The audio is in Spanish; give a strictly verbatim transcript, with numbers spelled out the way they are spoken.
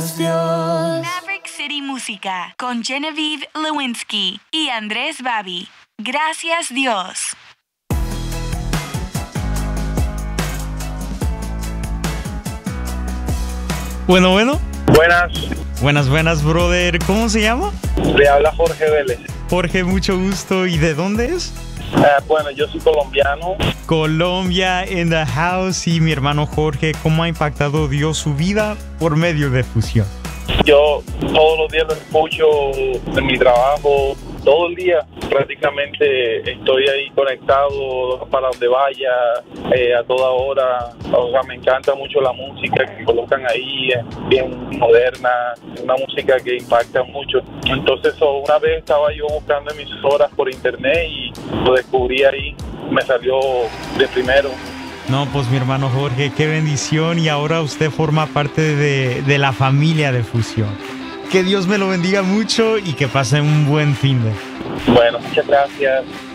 Dios. Maverick City Música con Genevieve Lewinsky y Andrés Babi. Gracias Dios. Bueno, bueno. Buenas, Buenas, buenas, brother. ¿Cómo se llama? le habla Jorge Vélez. Jorge, mucho gusto. ¿Y de dónde es? Ah, bueno, yo soy colombiano. Colombia in the house. Y mi hermano Jorge, ¿cómo ha impactado Dios su vida por medio de Fusión? Yo todos los días lo escucho en mi trabajo, todo el día prácticamente estoy ahí conectado para donde vaya, eh, a toda hora. O sea, me encanta mucho la música que colocan ahí, es bien moderna, una música que impacta mucho. Entonces, oh, una vez estaba yo buscando emisoras por internet y lo descubrí ahí, me salió de primero. No, pues mi hermano Jorge, qué bendición. Y ahora usted forma parte de, de la familia de Fusión. Que Dios me lo bendiga mucho y que pase un buen fin de. Bueno, muchas gracias.